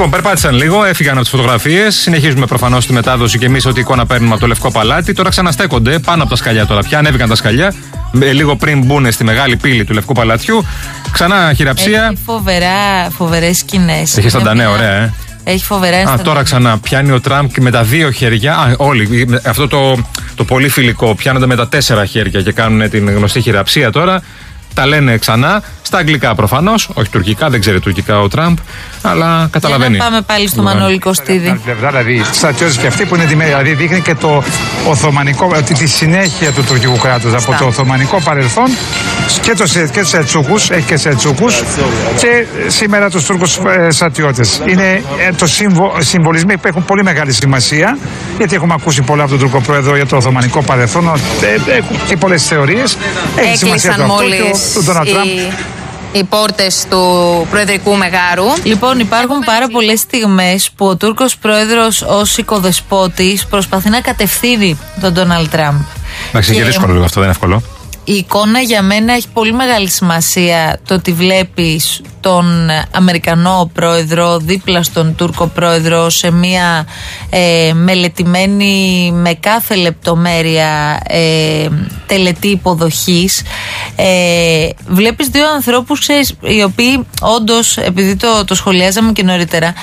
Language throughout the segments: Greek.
Λοιπόν, περπάτησαν λίγο, έφυγαν από τις φωτογραφίες. Συνεχίζουμε προφανώς τη μετάδοση και εμείς ό,τι εικόνα παίρνουμε από το Λευκό Παλάτι. Τώρα ξαναστέκονται πάνω από τα σκαλιά τώρα πια. Ανέβηκαν τα σκαλιά. Λίγο πριν μπουν στη μεγάλη πύλη του Λευκού Παλατιού. Ξανά χειραψία. Έχει φοβερές σκηνές. Έχει σταντανέ, ωραία, Έχει φοβερά αισθανότητα. Τώρα ξανά πιάνει ο Τραμπ και με τα 2 χέρια. Όλοι. Αυτό το πολύ φιλικό. Πιάνονται με τα 4 χέρια και κάνουν την γνωστή χειραψία τώρα. Τα λένε ξανά. Στα αγγλικά προφανώς. Όχι τουρκικά, δεν ξέρει τουρκικά ο Τραμπ. Αλλά καταλαβαίνει. Για να πάμε πάλι στο Μανώλη Κωστίδη. Δηλαδή, στρατιώτες και αυτοί που είναι ετοιμένοι. Δηλαδή, δείχνει και το Οθωμανικό, τη συνέχεια του τουρκικού κράτους. Από το Οθωμανικό παρελθόν και τους Σελτσούκους, έχει και Σελτσούκους και σήμερα τους Τούρκους στρατιώτες. Είναι συμβολισμοί που έχουν πολύ μεγάλη σημασία, γιατί έχουμε ακούσει πολλά από τον Τούρκο Πρόεδρο για το Οθωμανικό παρελθόν. Έχουν και πολλές θεωρίες. Έχει σημασία το αυτό και του Ντόναλντ Τραμπ. Οι πόρτες του Προεδρικού Μεγάρου. Λοιπόν, υπάρχουν πάρα πολλές στιγμές που ο Τούρκος Πρόεδρος ως οικοδεσπότης προσπαθεί να κατευθύνει τον Ντόναλντ Τραμπ. Εντάξει, και δύσκολο λίγο αυτό, δεν είναι εύκολο. Η εικόνα για μένα έχει πολύ μεγάλη σημασία, το ότι βλέπεις τον Αμερικανό πρόεδρο δίπλα στον Τούρκο πρόεδρο σε μια μελετημένη με κάθε λεπτομέρεια τελετή υποδοχής. Βλέπεις δύο ανθρώπους, ξέρεις, οι οποίοι όντως, επειδή το σχολιάζαμε και νωρίτερα,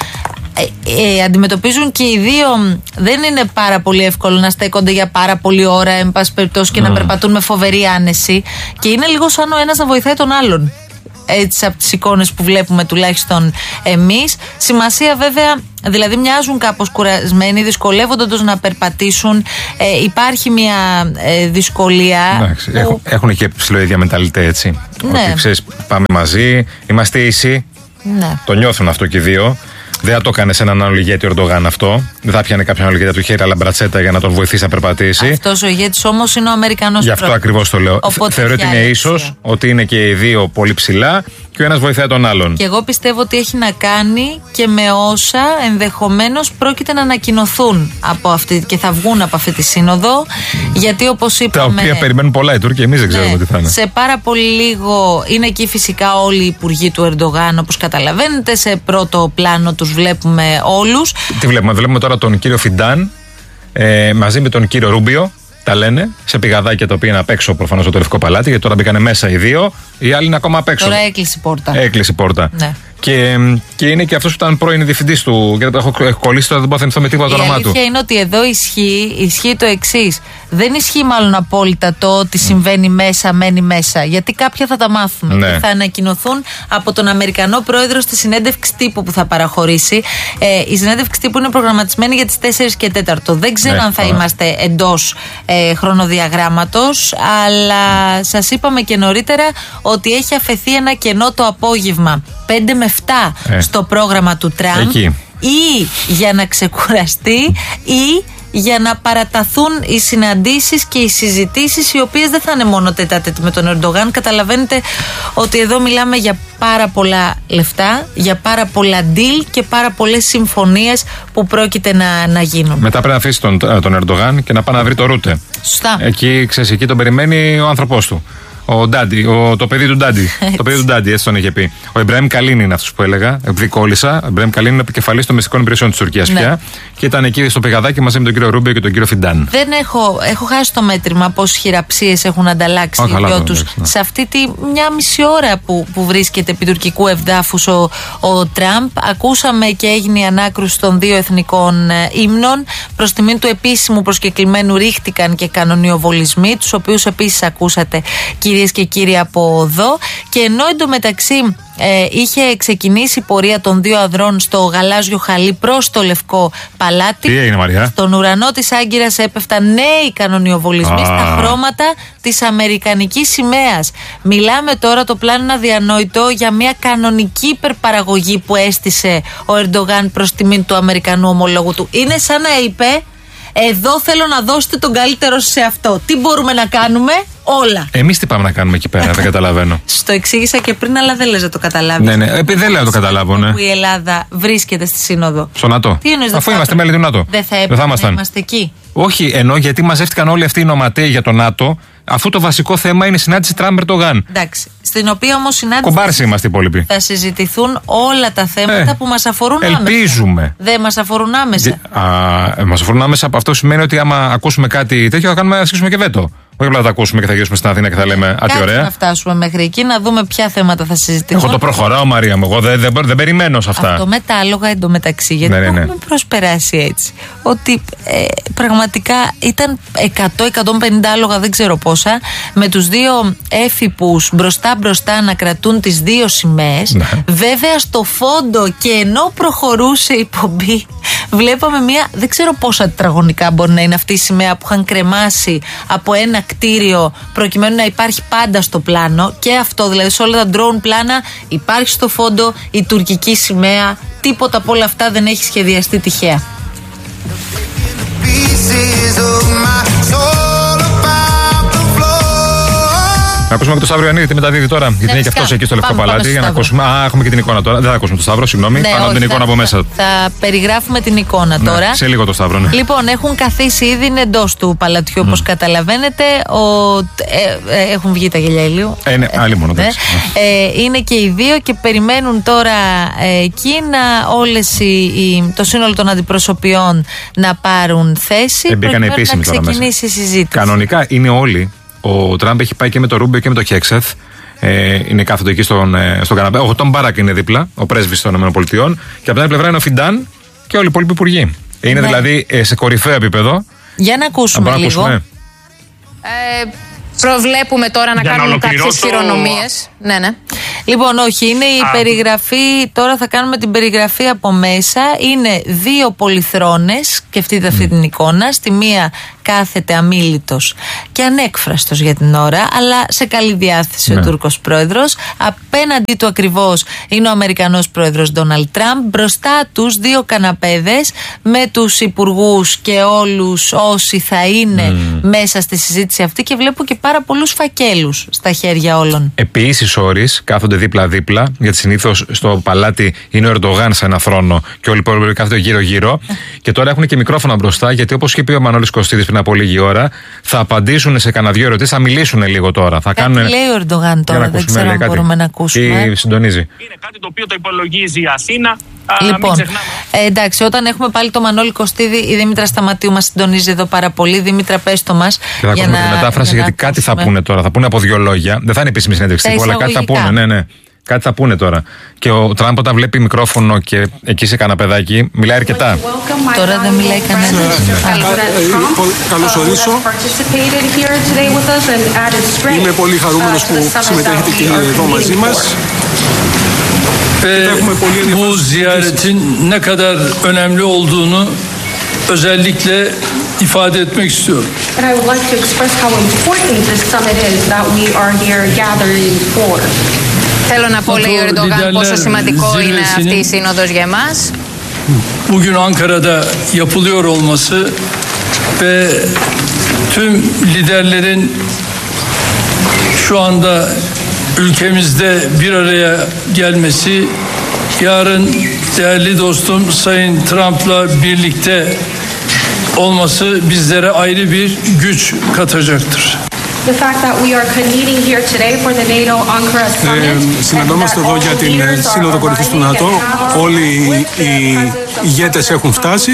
αντιμετωπίζουν και οι δύο, δεν είναι πάρα πολύ εύκολο να στέκονται για πάρα πολλή ώρα, εν πάση περιπτώσει, και να περπατούν με φοβερή άνεση, και είναι λίγο σαν ο ένας να βοηθάει τον άλλον, έτσι από τις εικόνες που βλέπουμε τουλάχιστον εμείς. Σημασία βέβαια, δηλαδή μοιάζουν κάπως κουρασμένοι, δυσκολεύονται όντως να περπατήσουν, υπάρχει μια δυσκολία. Εντάξει, έχουν και ψηλοίδια μεταλλητέ, έτσι. Ναι. Ότι ξέρεις, πάμε μαζί, είμαστε ίσοι. Ναι. Το νιώθουν αυτό και οι δύο. Δεν θα το έκανε σε έναν άλλο ηγέτη ο Ερντογάν αυτό. Δεν θα πιάνε κάποιον άλλο ηγέτη του χέρι, αλλά μπρατσέτα για να τον βοηθήσει να περπατήσει. Αυτός ο ηγέτης όμως είναι ο Αμερικανός. Γι' αυτό ακριβώς το λέω. Θεωρώ ότι είναι ίσος, ότι είναι και οι δύο πολύ ψηλά και ο ένας βοηθάει τον άλλον. Και εγώ πιστεύω ότι έχει να κάνει και με όσα ενδεχομένως πρόκειται να ανακοινωθούν από αυτή, και θα βγουν από αυτή τη σύνοδο. Γιατί όπως είπαμε. Τα οποία περιμένουν πολλά οι Τούρκοι, εμείς δεν ξέρουμε τι θα είναι. Σε πάρα πολύ λίγο είναι εκεί φυσικά όλοι οι υπουργοί του Ερντογάν, όπως καταλαβαίνετε. Σε πρώτο πλάνο τους βλέπουμε όλους. Τι βλέπουμε? Βλέπουμε τώρα τον κύριο Φιντάν μαζί με τον κύριο Ρούμπιο. Τα λένε σε πηγαδάκια τα οποία είναι απ' έξω προφανώς από το Λευκό Παλάτι, γιατί τώρα μπήκανε μέσα οι δύο. Οι άλλοι είναι ακόμα απ' έξω. Τώρα έκλεισε η πόρτα. Έκλεισε η πόρτα. Ναι. Και είναι και αυτός που ήταν πρώην διευθυντής του. Γιατί έχω κολλήσει τώρα, δεν μπορώ να θυμηθώ με τίποτα το όνομά του. Η αλήθεια είναι ότι εδώ ισχύει το εξής. Δεν ισχύει μάλλον απόλυτα το ότι συμβαίνει μέσα, μένει μέσα. Γιατί κάποια θα τα μάθουμε. Ναι. Και θα ανακοινωθούν από τον Αμερικανό πρόεδρο στη συνέντευξη τύπου που θα παραχωρήσει. Η συνέντευξη τύπου είναι προγραμματισμένη για τις 4 και 4. Δεν ξέρω αν θα είμαστε εντός χρονοδιαγράμματος, αλλά σας είπαμε και νωρίτερα ότι έχει αφαιθεί ένα κενό το απόγευμα 5 με 7 στο πρόγραμμα του Τραμπ. Εκεί. Ή για να ξεκουραστεί ή για να παραταθούν οι συναντήσεις και οι συζητήσεις, οι οποίες δεν θα είναι μόνο τετάτετη με τον Ερντογάν. Καταλαβαίνετε ότι εδώ μιλάμε για πάρα πολλά λεφτά, για πάρα πολλά deal και πάρα πολλές συμφωνίες που πρόκειται να γίνουν. Μετά πρέπει να αφήσει τον Ερντογάν και να πάει να βρει το Ρούτε. Σωστά. Εκεί, ξέρεις, εκεί τον περιμένει ο άνθρωπός του. Ο Ντάντι, το παιδί του Ντάντι. Το παιδί του Ντάντι, έτσι τον είχε πει. Ο Ιμπραήμ Καλίνι είναι αυτός που έλεγα. Επειδή κόλλησα. Ο Ιμπραήμ Καλίνι είναι επικεφαλής των μυστικών υπηρεσιών της Τουρκίας πια. Και ήταν εκεί στο πηγαδάκι μαζί με τον κύριο Ρούμπιο και τον κύριο Φιντάν. Δεν έχω χάσει το μέτρημα πόσες χειραψίες έχουν ανταλλάξει οι δυο τους σε αυτή τη μια μισή ώρα που βρίσκεται επί τουρκικού εδάφους ο Τραμπ. Ακούσαμε και έγινε η ανάκρουση των δύο εθνικών ύμνων. Προς τιμήν του επίσημου προσκεκλημένου ρίχτηκαν και κανονιοβολισμοί, τους οποίους επίσης ακούσατε, κυρίες και κύριοι, από εδώ. Και ενώ εντωμεταξύ είχε ξεκινήσει η πορεία των δύο ανδρών στο γαλάζιο χαλί προς το Λευκό Παλάτι, τι έγινε, Μαριά? Στον ουρανό της Άγκυρας έπεφταν νέοι κανονιοβολισμοί στα χρώματα της αμερικανικής σημαίας. Μιλάμε τώρα, το πλάνο είναι αδιανόητο, για μια κανονική υπερπαραγωγή που έστησε ο Ερντογάν προς τιμήν του Αμερικανού ομολόγου του. Είναι σαν να είπε: εδώ θέλω να δώσετε τον καλύτερο σε αυτό. Τι μπορούμε να κάνουμε? Όλα. Εμείς τι πάμε να κάνουμε εκεί πέρα? Δεν καταλαβαίνω. Στο εξήγησα και πριν, αλλά δεν λες να το καταλάβεις. Ναι, επειδή δεν λέω να το καταλάβω, ναι. Που η Ελλάδα βρίσκεται στη Σύνοδο. Στο ΝΑΤΟ. Τι εννοείς? Αφού είμαστε μέλη του ΝΑΤΟ. Δεν θα έπρεπε να είμαστε εκεί? Όχι, ενώ γιατί μαζεύτηκαν όλοι αυτοί οι νοματέοι για το ΝΑΤΟ, αφού το βασικό θέμα είναι η συνάντηση Τραμπ-Ερντογάν. Εντάξει. Στην οποία όμως συνάντηση. Κουμπάρσι είμαστε οι υπόλοιποι. Θα συζητηθούν όλα τα θέματα που μας αφορούν άμεσα. Ελπίζουμε. Δεν μας αφορούν άμεσα. Μας αφορούν άμεσα. Από αυτό σημαίνει ότι άμα ακούσουμε κάτι τέτοιο θα ασκήσουμε και βέτο. Όχι απλά θα τα ακούσουμε και θα γυρίσουμε στην Αθήνα και θα λέμε τι ωραία. Να φτάσουμε μέχρι εκεί, να δούμε ποια θέματα θα συζητηθούν. Εγώ το προχωράω, Μαρία μου. Εγώ δεν περιμένω σε αυτά. Αυτό με τα άλογα εντωμεταξύ, γιατί το έχουμε προσπεράσει έτσι. Ότι πραγματικά ήταν 100-150 άλογα, δεν ξέρω πόσα, με τους δύο έφυπους μπροστά να κρατούν τις δύο σημαίες. Ναι. Βέβαια στο φόντο, και ενώ προχωρούσε η εκπομπή, βλέπαμε μία, δεν ξέρω πόσα τετραγωνικά μπορεί να είναι αυτή η σημαία που είχαν κρεμάσει από ένα κτίριο προκειμένου να υπάρχει πάντα στο πλάνο. Και αυτό δηλαδή, σε όλα τα drone πλάνα υπάρχει στο φόντο η τουρκική σημαία. Τίποτα από όλα αυτά δεν έχει σχεδιαστεί τυχαία. Να ακούσουμε και το Σταύρο Ιωαννίδη, τι μεταδίδει τώρα. Γιατί είναι και αυτό εκεί στο Λευκό Παλάτι. Για να ακούσουμε. Έχουμε και την εικόνα τώρα. Δεν θα ακούσουμε το Σταύρο, συγγνώμη. Πάμε την εικόνα από μέσα. Θα περιγράφουμε την εικόνα τώρα. Σε λίγο το Σταύρο, ναι. Λοιπόν, έχουν καθίσει ήδη, είναι εντός του παλατιού, όπως καταλαβαίνετε. Έχουν βγει τα γελιά ηλίου. Ναι, άλλη μόνο. Είναι και οι δύο και περιμένουν τώρα εκεί το σύνολο των αντιπροσωπιών να πάρουν θέση. Μπήκαν επίσημοι τώρα μέσα. Ξεκινήσει η συζήτηση. Κανονικά είναι όλοι. Ο Τραμπ έχει πάει και με το Ρούμπιο και με το Χέξεθ. Είναι κάθονται εκεί στον καναπέ. Ο Τον Μπάρακ είναι δίπλα, ο πρέσβης των ΗΠΑ. Και από την άλλη πλευρά είναι ο Φιντάν και όλοι οι υπόλοιποι υπουργοί. Είναι δηλαδή σε κορυφαίο επίπεδο. Για να ακούσουμε λίγο. Προβλέπουμε τώρα να κάνουμε κάποιες χειρονομίες. Ναι. Λοιπόν, όχι, είναι η περιγραφή. Τώρα θα κάνουμε την περιγραφή από μέσα. Είναι δύο πολυθρόνες. Σκεφτείτε αυτή την εικόνα. Στη μία κάθεται αμίλητος και ανέκφραστος για την ώρα, αλλά σε καλή διάθεση ο Τούρκος πρόεδρος. Απέναντί του ακριβώς είναι ο Αμερικανός πρόεδρος Ντόναλντ Τραμπ. Μπροστά τους δύο καναπέδες με τους υπουργούς και όλους όσοι θα είναι μέσα στη συζήτηση αυτή, και βλέπω και πάρα πολλούς φακέλους στα χέρια όλων. Επί ίσης όρης κάθονται δίπλα-δίπλα, γιατί συνήθως στο παλάτι είναι ο Ερντογάν σε ένα θρόνο και όλοι οι υπόλοιποι κάθονται γύρω-γύρω. Και τώρα έχουν και μικρόφωνα μπροστά, γιατί όπως είπε ο Μανώλης Κωστίδης πριν από λίγη ώρα, θα απαντήσουν σε κανένα δυο ερωτήσεις, θα μιλήσουν λίγο τώρα. Κάτι λέει ο Ερντογάν τώρα, δεν ξέρω αν μπορούμε να ακούσουμε. Ή συντονίζει. Είναι κάτι το οποίο το υπολογίζει η Αθήνα. Λοιπόν, εντάξει, όταν έχουμε πάλι το Μανώλη Κωστίδη, η Δήμητρα Σταματίου μας συντονίζει εδώ πάρα πολύ. Δήμητρα, πες το μας. Και θα ακούσουμε τη μετάφραση, γιατί κάτι θα πούνε τώρα. Θα πούνε από δύο λόγια. Δεν θα είναι επίσημη συνέντευξη, αλλά κάτι θα πούνε. Ναι. Κάτι θα πούνε τώρα. Και ο Τραμπ, όταν βλέπει μικρόφωνο και εκεί σε κανένα παιδάκι, μιλάει αρκετά. Τώρα δεν μιλάει κανένας. Καλωσορίσω. Είμαι πολύ χαρούμενος που συμμετέχετε και εδώ μαζί μας. Bu ziyaretin ne kadar önemli olduğunu özellikle ifade etmek istiyorum. And I would like to express how important this summit is that we are here gathering for. Θέλω να πω, λέει ο Ερντογάν, πόσο σημαντικό είναι αυτή η σύνοδος για εμάς. Bugün Ankara'da yapılıyor olması ve tüm liderlerin şu anda ülkemizde bir araya gelmesi, yarın değerli dostum Sayın Trump'la birlikte olması bizlere ayrı bir güç katacaktır. The fact that we are convening here today for the NATO Ankara Summit. Συναντώμαστε εδώ για την Σύνοδο Κορυφής του ΝΑΤΟ. Όλοι οι ηγέτες έχουν φτάσει.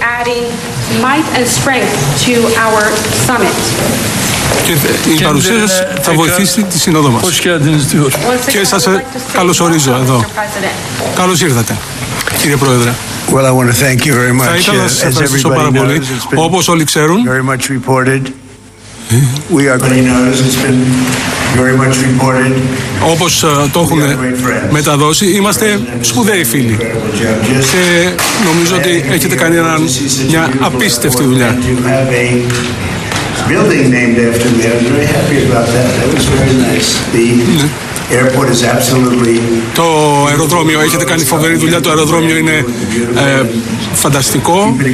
Και η παρουσία σας θα βοηθήσει τη Σύνοδο μας. Και σας καλωσορίζω εδώ. Καλώς ήρθατε, κύριε Πρόεδρε. Well, I want to thank you very much. Θα ήθελα να σας ευχαριστήσω πάρα πολύ. Όπως όλοι ξέρουν, όπως το έχουν μεταδώσει, είμαστε σπουδαίοι φίλοι και νομίζω ότι έχετε κάνει μια απίστευτη δουλειά. Το αεροδρόμιο, έχετε κάνει φοβερή δουλειά, το αεροδρόμιο είναι φανταστικό.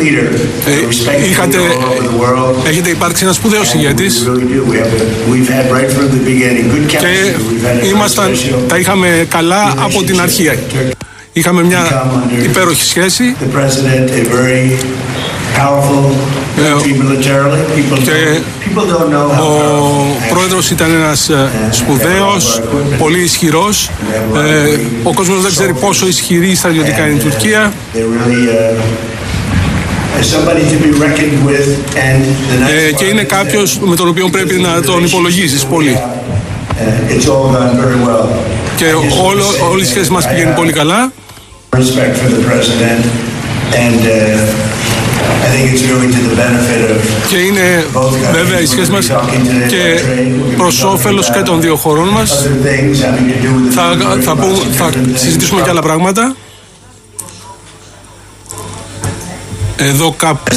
Έχετε υπάρξει ένας σπουδαίος ηγέτης και τα είχαμε καλά από την αρχή. Είχαμε μια υπέροχη σχέση. Και ο πρόεδρος ήταν ένας σπουδαίος, πολύ ισχυρός. Ο κόσμος δεν ξέρει πόσο ισχυρή στρατιωτικά είναι η Τουρκία. Και είναι κάποιος με τον οποίο πρέπει να τον υπολογίζεις πολύ. Και όλη η σχέση μας πηγαίνει πολύ καλά. Και είναι βέβαια η σχέση μας και προς όφελος και των δύο χωρών μας. Θα συζητήσουμε και άλλα πράγματα. Εδώ κάπου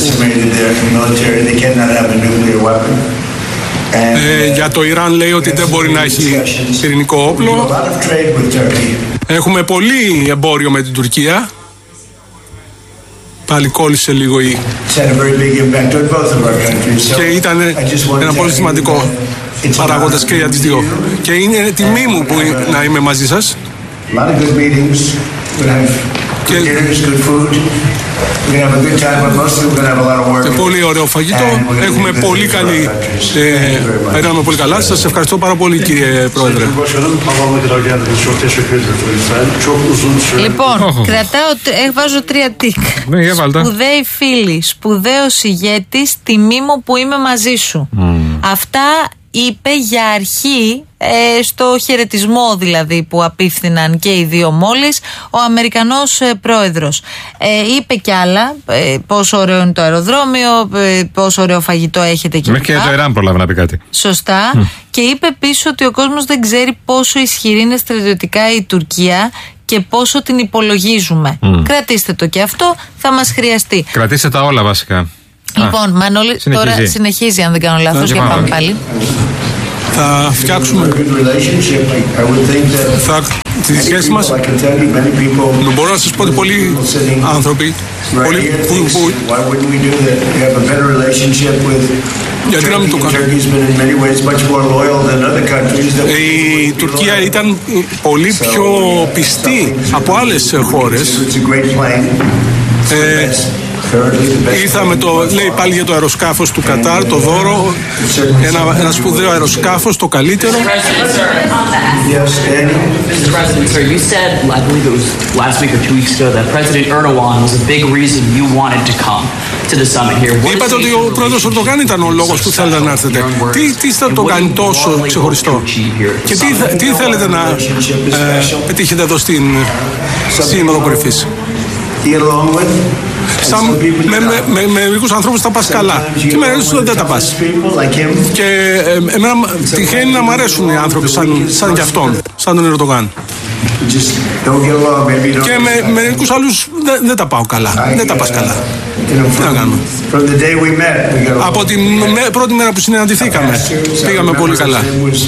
για το Ιράν λέει ότι δεν μπορεί να έχει πυρηνικό όπλο. Έχουμε πολύ εμπόριο με την Τουρκία. Πάλι κόλλησε λίγο και ήταν ένα πολύ σημαντικό παράγοντας και για τις δύο. Και είναι τιμή μου που να είμαι μαζί σας. Και πολύ ωραίο φαγητό. Έχουμε πολύ καλή. Περνάμε πολύ καλά. Σας ευχαριστώ πάρα πολύ, κύριε Πρόεδρε. Λοιπόν, κρατάω, βάζω 3 τικ. Σπουδαίοι φίλοι, σπουδαίος ηγέτης, τιμή μου που είμαι μαζί σου. Αυτά είπε για αρχή, στο χαιρετισμό δηλαδή που απίφθηναν και οι δύο μόλις, ο Αμερικανός πρόεδρος. Είπε κι άλλα, πόσο ωραίο είναι το αεροδρόμιο, πόσο ωραίο φαγητό έχετε και μέχρι και το Ιράν προλάβει να πει κάτι. Σωστά. Και είπε επίσης ότι ο κόσμος δεν ξέρει πόσο ισχυρή είναι στρατιωτικά η Τουρκία και πόσο την υπολογίζουμε. Κρατήστε το και αυτό, θα μας χρειαστεί. Κρατήστε τα όλα βασικά. Λοιπόν, Μανώλη, τώρα συνεχίζει αν δεν κάνω λάθος, για πάμε πάλι. Θα φτιάξουμε τη σχέση μας. Μπορώ να σας πω ότι πολλοί άνθρωποι γιατί να μην το κάνουμε. Η Τουρκία ήταν πολύ πιο πιστή από άλλες χώρες. Ήρθαμε λέει πάλι για το αεροσκάφος του Κατάρ, το δώρο, ένα σπουδαίο αεροσκάφος, το καλύτερο. Είπατε ότι ο πρόεδρος Ερντογάν ήταν ο λόγος που θέλετε να έρθετε. Τι θα το κάνει τόσο ξεχωριστό και τι θέλετε να πετύχετε εδώ στην Σύνοδο Κορυφής? Με μερικούς ανθρώπους θα πας καλά και με μερικούς δεν τα πας. Και εμένα τυχαίνει να μ' αρέσουν οι άνθρωποι σαν κι αυτόν, σαν τον Ερντογάν. Και με μερικούς άλλους δεν τα πάω καλά, δεν τα πας καλά. Τι να κάνουμε? Από την πρώτη μέρα που συναντηθήκαμε πήγαμε πολύ καλά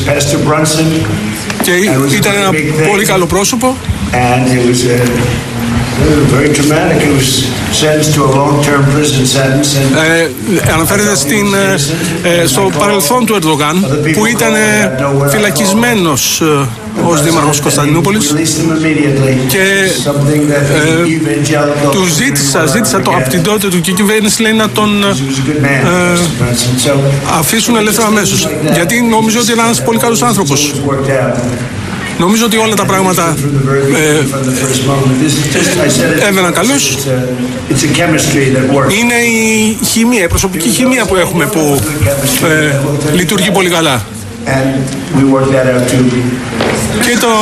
και ήταν ένα πολύ καλό πρόσωπο. Αναφέρεται στο παρελθόν του Ερντογάν που ήταν φυλακισμένος ως δήμαρχος Κωνσταντινούπολης και του ζήτησα από την τότε του κυβέρνηση, λέει, να τον αφήσουν ελεύθερα αμέσως, γιατί νομίζω ότι είναι ένας πολύ καλός άνθρωπος. Νομίζω ότι όλα τα πράγματα έβαιναν καλώς. Είναι η χημεία, η προσωπική χημεία που έχουμε που λειτουργεί πολύ καλά. Και το...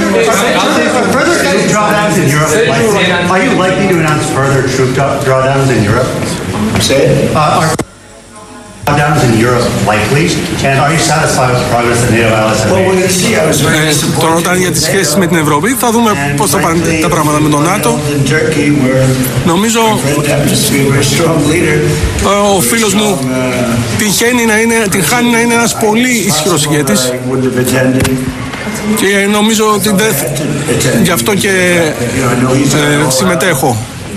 Τώρα όταν για τις σχέσεις με την Ευρώπη θα δούμε πώς θα πάνε τα πράγματα με τον ΝΑΤΟ. Νομίζω ο φίλος μου την χάνει να είναι ένας πολύ ισχυρός ηγέτης και νομίζω ότι γι' αυτό και συμμετέχω.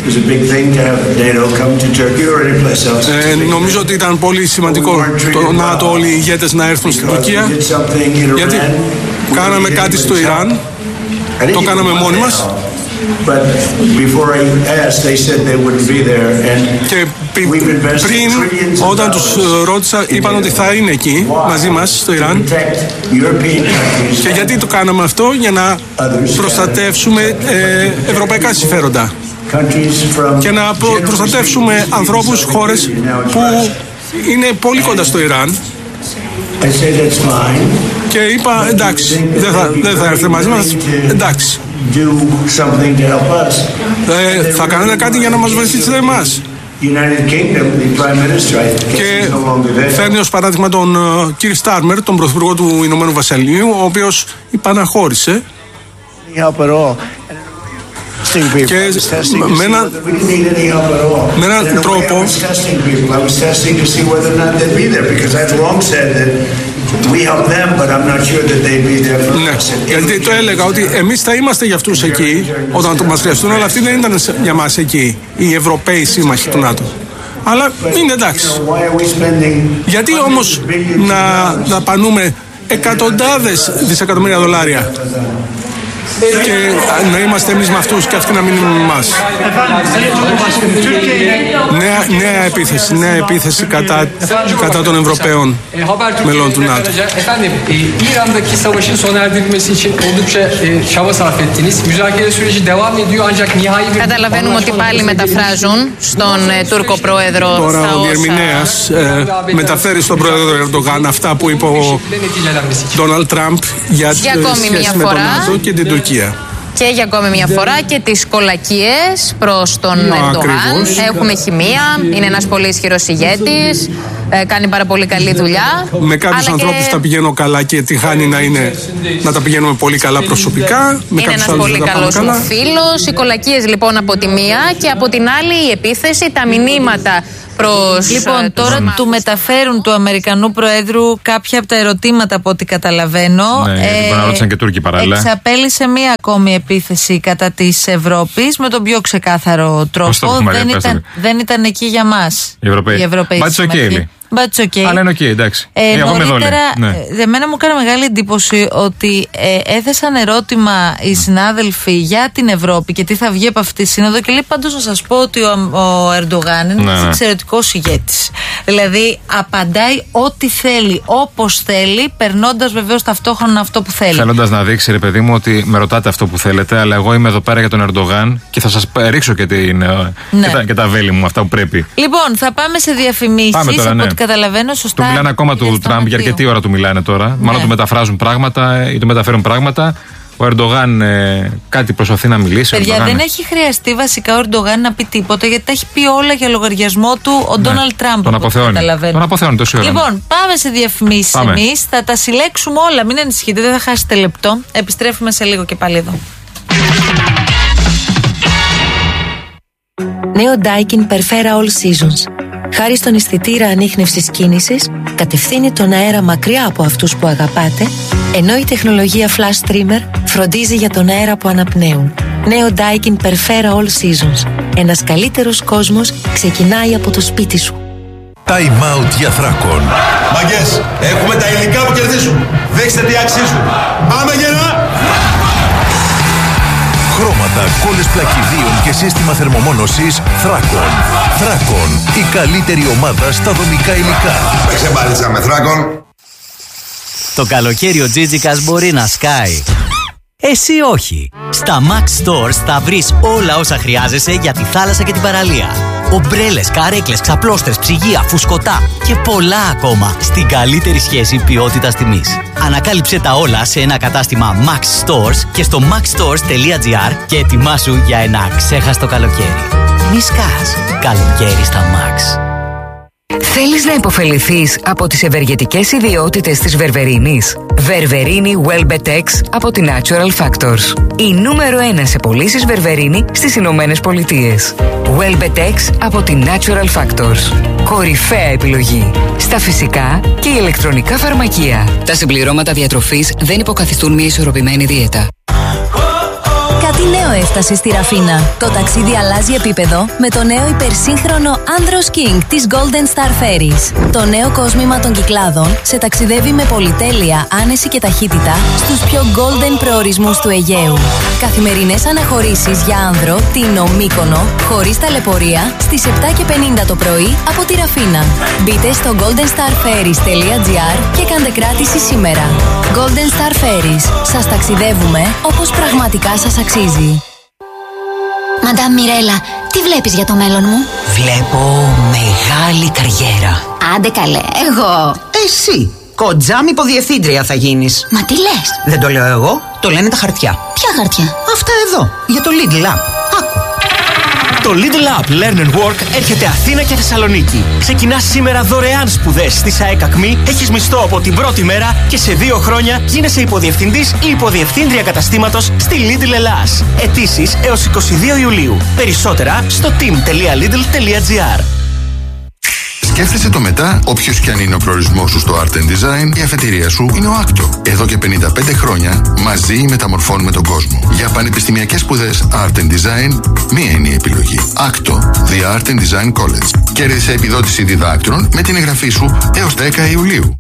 Νομίζω ότι ήταν πολύ σημαντικό το ΝΑΤΟ όλοι οι ηγέτες να έρθουν στην Τουρκία, γιατί κάναμε κάτι στο Ιράν, το κάναμε μόνοι μας και Πριν, όταν τους ρώτησα, είπαν ότι θα είναι εκεί μαζί μας στο Ιράν. Και γιατί το κάναμε αυτό? Για να προστατεύσουμε ευρωπαϊκά συμφέροντα και να προστατεύσουμε ανθρώπους, χώρες που είναι πολύ κοντά στο Ιράν. Και είπα εντάξει, δεν θα έρθετε μαζί μας, εντάξει. Θα κάνετε κάτι για να μας βοηθήσετε εμάς. Και φέρνει ως παράδειγμα τον κύριο Στάρμερ, τον πρωθυπουργό του Ηνωμένου Βασιλείου, ο οποίος υπαναχώρησε και με έναν τρόπο γιατί το έλεγα ότι εμείς θα είμαστε για αυτούς εκεί όταν μας χρειαστούν, αλλά αυτοί δεν ήταν για μας εκεί οι Ευρωπαίοι σύμμαχοι του ΝΑΤΟ. Αλλά είναι εντάξει. Γιατί όμως να δαπανούμε εκατοντάδες δισεκατομμύρια δολάρια και να είμαστε εμείς με αυτούς και αυτοί να μην είναι με εμάς? Νέα επίθεση κατά των Ευρωπαίων μελών του ΝΑΤΟ. Καταλαβαίνουμε ότι πάλι μεταφράζουν στον Τούρκο πρόεδρο. Τώρα ο διερμηνέας μεταφέρει στον πρόεδρο Ερντογάν αυτά που είπε ο Ντόναλντ Τραμπ για τις σχέσεις με τον ΝΑΤΟ και την Τουρκία. Και για ακόμη μια φορά και τις κολακίες προς τον Ερντογάν. Έχουμε χημεία, είναι ένας πολύ ισχυρός ηγέτης, κάνει πάρα πολύ καλή δουλειά. Με κάποιους ανθρώπους τα πηγαίνω καλά και τη χάνει να τα πηγαίνουμε πολύ καλά προσωπικά. Είναι ένας πολύ καλός μου φίλος. Οι κολακίες λοιπόν από τη μία και από την άλλη η επίθεση, τα μηνύματα προς... Λοιπόν, τώρα του μεταφέρουν του Αμερικανού Προέδρου κάποια από τα ερωτήματα από ό,τι καταλαβαίνω. Ναι, να ρώτησαν και Τούρκοι παράλληλα. Εξαπέλυσε μία ακόμη επίθεση κατά της Ευρώπης με τον πιο ξεκάθαρο τρόπο. Δεν ήταν εκεί για μας οι Ευρωπαίοι σύμμαχοι. Αλλά είναι εντάξει. Νωρίτερα, εμένα μου έκανε μεγάλη εντύπωση ότι έθεσαν ερώτημα οι συνάδελφοι για την Ευρώπη και τι θα βγει από αυτή τη σύνοδο. Και λέει πάντως να σας πω ότι ο Ερντογάν είναι ένας εξαιρετικός ηγέτης. Δηλαδή απαντάει ό,τι θέλει, όπως θέλει, περνώντας βεβαίως ταυτόχρονα αυτό που θέλει. Θέλοντας να δείξει, ρε παιδί μου, ότι με ρωτάτε αυτό που θέλετε, αλλά εγώ είμαι εδώ πέρα για τον Ερντογάν και θα σας ρίξω και τα βέλη μου, αυτά που πρέπει. Λοιπόν, θα πάμε σε διαφημίσεις. Καταλαβαίνω σωστά. Του μιλάνε ακόμα του Τραμπ, για αρκετή ώρα του μιλάνε τώρα. Ναι. Μάλλον του μεταφράζουν πράγματα ή του μεταφέρουν πράγματα. Ο Ερντογάν κάτι προσπαθεί να μιλήσει. Παιδιά, δεν έχει χρειαστεί βασικά ο Ερντογάν να πει τίποτα, γιατί τα έχει πει όλα για λογαριασμό του ο Ντόναλντ Τραμπ. Τον αποθεώνει τόση ώρα. Λοιπόν, πάμε σε διαφημίσεις εμείς. Θα τα συλλέξουμε όλα. Μην ανησυχείτε, δεν θα χάσετε λεπτό. Επιστρέφουμε σε λίγο και πάλι εδώ. Νέο Daikin Perfera All Seasons. Χάρη στον αισθητήρα ανίχνευσης κίνησης, κατευθύνει τον αέρα μακριά από αυτούς που αγαπάτε, ενώ η τεχνολογία Flash Trimmer φροντίζει για τον αέρα που αναπνέουν. Νέο Daikin Perfera All Seasons. Ένας καλύτερος κόσμος ξεκινάει από το σπίτι σου. Time out για Θράκον. Μαγκές, έχουμε τα υλικά που κερδίζουν. Δείξτε τι αξίζουν. Πάμε γερά! Χρώματα, κόλλες πλακιδίων και σύστημα θερμομόνωσης Θράκον. Θράκον, η καλύτερη ομάδα στα δομικά υλικά. Παίξε μπάλιτσα με Θράκον. Το καλοκαίρι ο Τζίτζικας μπορεί να σκάει. Εσύ όχι. Στα Max Stores θα βρεις όλα όσα χρειάζεσαι για τη θάλασσα και την παραλία. Ομπρέλες, καρέκλες, ξαπλώστρες, ψυγεία, φουσκωτά και πολλά ακόμα στην καλύτερη σχέση ποιότητας τιμής. Ανακάλυψε τα όλα σε ένα κατάστημα Max Stores και στο maxstores.gr και ετοιμάσου για ένα ξέχαστο καλοκαίρι. Μη σκάς. Καλοκαίρι στα Max. Θέλεις να υποφεληθείς από τις ευεργετικές ιδιότητες της βερβερίνης? Βερβερίνη Welbetex από τη Natural Factors. Η νούμερο 1 σε πωλήσεις βερβερίνη στις Ηνωμένες Πολιτείες. Welbetex από τη Natural Factors. Κορυφαία επιλογή στα φυσικά και ηλεκτρονικά φαρμακεία. Τα συμπληρώματα διατροφής δεν υποκαθιστούν μια ισορροπημένη δίαιτα. Κάτι Τι νέο έφτασε στη Ραφίνα? Το ταξίδι αλλάζει επίπεδο με το νέο υπερσύγχρονο Andros King της Golden Star Ferries. Το νέο κόσμημα των Κυκλάδων σε ταξιδεύει με πολυτέλεια, άνεση και ταχύτητα στους πιο golden προορισμούς του Αιγαίου. Καθημερινές αναχωρήσεις για άνδρο, Τίνο, Μύκονο, χωρίς ταλαιπωρία, στις 7:50 το πρωί από τη Ραφίνα. Μπείτε στο goldenstarferries.gr και κάντε κράτηση σήμερα. Golden Star Ferries. Σας ταξιδεύουμε όπως πραγματικά σας αξίζει. Μαντάμ Μιρέλα, τι βλέπεις για το μέλλον μου? Βλέπω μεγάλη καριέρα. Άντε καλέ, εγώ. Εσύ, κοντζάμ υποδιευθύντρια θα γίνεις. Μα τι λες? Δεν το λέω εγώ, το λένε τα χαρτιά. Ποια χαρτιά? Αυτά εδώ, για το Lidl App. Άκου. Το Lidl App Learn and Work έρχεται Αθήνα και Θεσσαλονίκη. Ξεκινάς σήμερα δωρεάν σπουδές στη ΣΑΕΚ ΑΚΜΗ, έχεις μισθό από την πρώτη μέρα και σε 2 χρόνια γίνεσαι υποδιευθυντής ή υποδιευθύντρια καταστήματος στη Lidl Ελλάς. Αιτήσεις έως 22 Ιουλίου. Περισσότερα στο team.lidl.gr. Σκέφτεσαι το μετά, όποιος κι αν είναι ο προορισμός σου στο Art and Design, η αφετηρία σου είναι ο Άκτο. Εδώ και 55 χρόνια μαζί μεταμορφώνουμε τον κόσμο. Για πανεπιστημιακές σπουδές Art and Design, μία είναι η επιλογή. Άκτο, The Art and Design College. Κέρδισε επιδότηση διδάκτρων με την εγγραφή σου έως 10 Ιουλίου.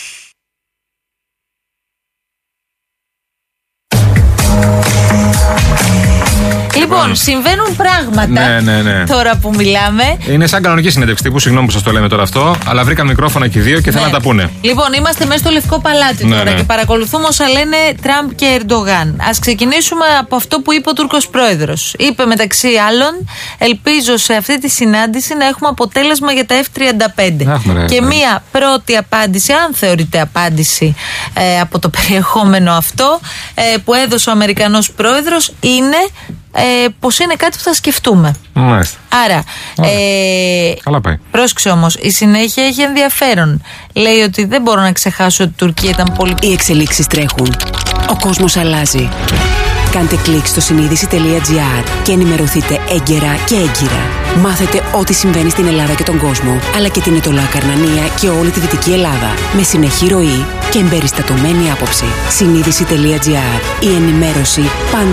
Λοιπόν, συμβαίνουν πράγματα τώρα που μιλάμε. Είναι σαν κανονική συνέντευξη τύπου, συγγνώμη που σας το λέμε τώρα αυτό, αλλά βρήκαν μικρόφωνα και οι δύο και θέλουν να τα πούνε. Λοιπόν, είμαστε μέσα στο Λευκό Παλάτι τώρα και παρακολουθούμε όσα λένε Τραμπ και Ερντογάν. Ας ξεκινήσουμε από αυτό που είπε ο Τούρκος πρόεδρος. Είπε μεταξύ άλλων, ελπίζω σε αυτή τη συνάντηση να έχουμε αποτέλεσμα για τα F-35. Και μία πρώτη απάντηση, αν θεωρείται απάντηση από το περιεχόμενο αυτό, που έδωσε ο Αμερικανός πρόεδρος είναι πως είναι κάτι που θα σκεφτούμε. Μάλιστα. Άρα, καλά πάει. Πρόσεξε όμως, η συνέχεια έχει ενδιαφέρον. Λέει ότι δεν μπορώ να ξεχάσω ότι η Τουρκία ήταν πολύ... Οι εξελίξεις τρέχουν. Ο κόσμος αλλάζει. Κάντε κλικ στο συνείδηση.gr και ενημερωθείτε έγκαιρα και έγκυρα. Μάθετε ό,τι συμβαίνει στην Ελλάδα και τον κόσμο, αλλά και την Ετωλά Καρνανία και όλη τη Δυτική Ελλάδα. Με συνεχή ροή και εμπεριστατωμένη άποψη. Συνείδηση.gr. Η ενημέρωση πάντα